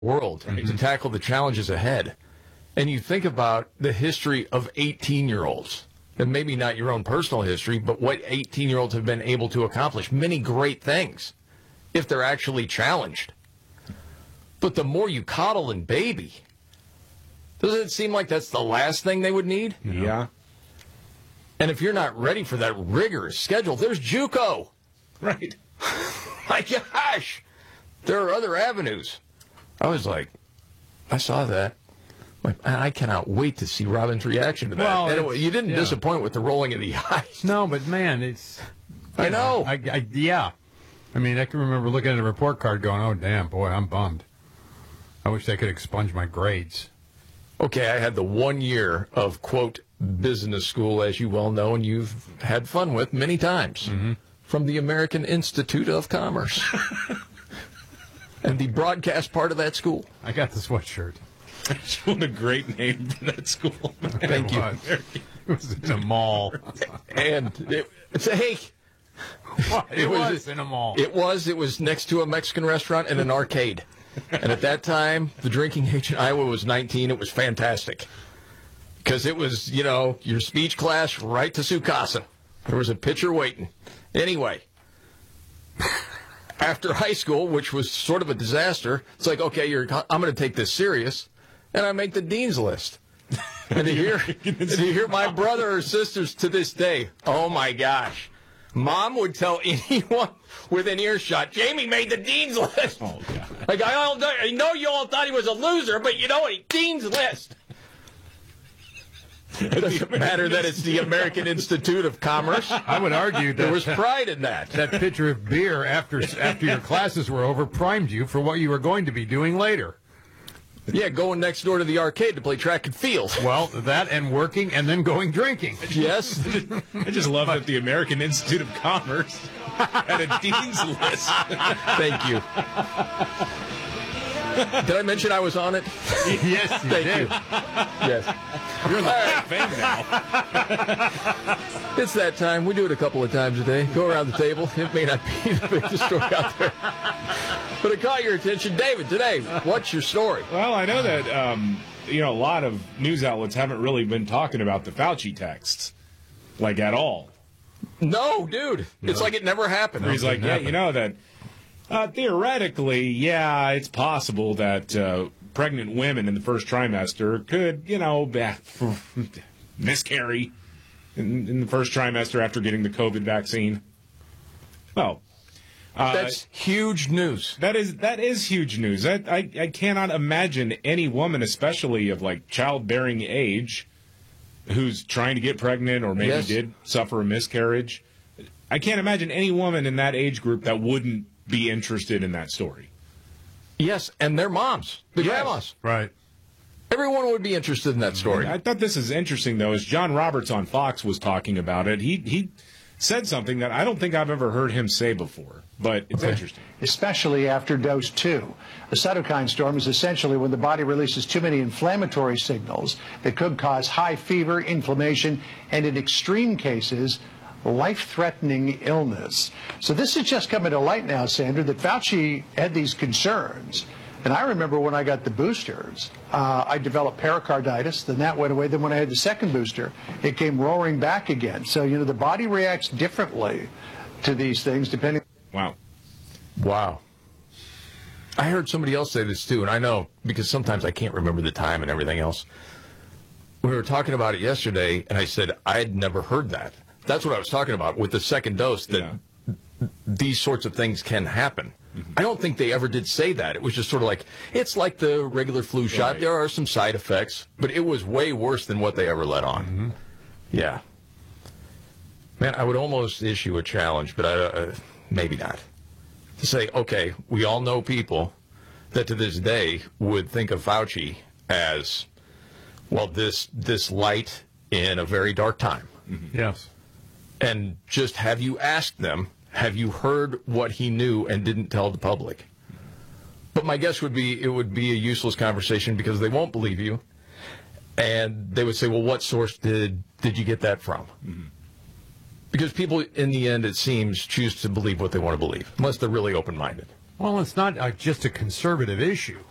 world to tackle the challenges ahead. And you think about the history of 18-year-olds, and maybe not your own personal history, but what 18-year-olds have been able to accomplish. Many great things, if they're actually challenged. But the more you coddle and baby, doesn't it seem like that's the last thing they would need? Yeah. And if you're not ready for that rigorous schedule, there's JUCO. Right. My gosh, there are other avenues. I was like, I saw that. Like, I cannot wait to see Robin's reaction to that. Well, anyway, you didn't disappoint with the rolling of the eyes. No, but man, it's... I know. Yeah. I mean, I can remember looking at a report card going, oh, damn, boy, I'm bummed. I wish they could expunge my grades. Okay, I had the 1 year of, quote, business school, as you well know, and you've had fun with many times, from the American Institute of Commerce. And the broadcast part of that school. I got the sweatshirt. What a great name for that school. Thank you. It was in a mall. And hey, It was in a mall. It was next to a Mexican restaurant and an arcade. And at that time, the drinking age in Iowa was 19. It was fantastic. Because it was, your speech class right to Sukasa. There was a pitcher waiting. Anyway, after high school, which was sort of a disaster, it's like, okay, I'm going to take this serious, and I make the dean's list. And to hear my brother or sisters to this day, oh my gosh, Mom would tell anyone within earshot, Jamie made the dean's list. Oh, God. Like, I know you all thought he was a loser, but you know what? Dean's list. It doesn't matter that it's the American Institute of Commerce. I would argue that there was pride in that. That pitcher of beer after your classes were over primed you for what you were going to be doing later. Yeah, going next door to the arcade to play track and field. Well, that and working and then going drinking. Yes. I just love that the American Institute of Commerce had a dean's list. Thank you. Did I mention I was on it? Yes, you Thank did. you. Yes. You're in the Hall of Fame now. It's that time. We do it a couple of times a day. Go around the table. It may not be the biggest story out there. But it caught your attention. David, today, what's your story? Well, I know that, a lot of news outlets haven't really been talking about the Fauci texts, like, at all. No, dude. No. It's like it never happened. He's like, that theoretically, it's possible that pregnant women in the first trimester could, miscarry in the first trimester after getting the COVID vaccine. Well, that's huge news. That is huge news. I cannot imagine any woman, especially of like childbearing age, who's trying to get pregnant or maybe did suffer a miscarriage. I can't imagine any woman in that age group that wouldn't be interested in that story. Yes, and their moms, the grandmas. Right. Everyone would be interested in that story. I thought this is interesting, though, as John Roberts on Fox was talking about it. He said something that I don't think I've ever heard him say before, but it's interesting. Especially after dose 2. A cytokine storm is essentially when the body releases too many inflammatory signals that could cause high fever, inflammation, and in extreme cases, life-threatening illness. So this is just coming to light now, Sandra, that Fauci had these concerns. And I remember when I got the boosters, I developed pericarditis, then that went away. Then when I had the second booster, it came roaring back again. So, the body reacts differently to these things depending. Wow. I heard somebody else say this, too, and I know because sometimes I can't remember the time and everything else. We were talking about it yesterday, and I said I'd never heard that. That's what I was talking about with the second dose, that these sorts of things can happen. Mm-hmm. I don't think they ever did say that. It was just sort of like, it's like the regular flu shot. There are some side effects, but it was way worse than what they ever let on. Mm-hmm. Yeah. Man, I would almost issue a challenge, but maybe not. To say, okay, we all know people that to this day would think of Fauci as, well, this light in a very dark time. Mm-hmm. Yes. And just have you asked them, have you heard what he knew and didn't tell the public? But my guess would be it would be a useless conversation because they won't believe you. And they would say, well, what source did you get that from? Mm-hmm. Because people, in the end, it seems, choose to believe what they want to believe, unless they're really open-minded. Well, it's not just a conservative issue.